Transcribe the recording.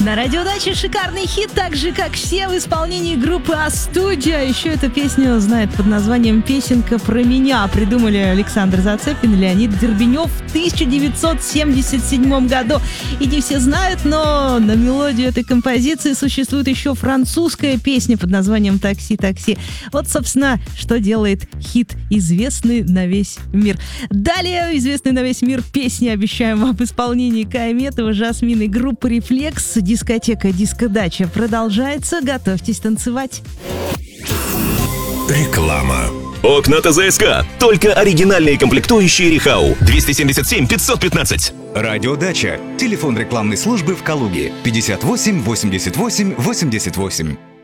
На радиодаче шикарный хит, так же, как все, в исполнении группы А-студия. Еще эту песню знает под названием «Песенка про меня». Придумали Александр Зацепин и Леонид Дербенев в 1977 году. И не все знают, но на мелодию этой композиции существует еще французская песня под названием «Такси, такси». Вот, собственно, что делает хит, известный на весь мир. Далее известный на весь мир песни обещаем вам в исполнении Кая Метова, Жасмин и группы «Рефлекс». Дискотека «Дискодача» продолжается. Готовьтесь танцевать. Реклама. Окна ТЗСК. Только оригинальные комплектующие Рихау. 277 515. Радиодача. Телефон рекламной службы в Калуге. 58 88 88.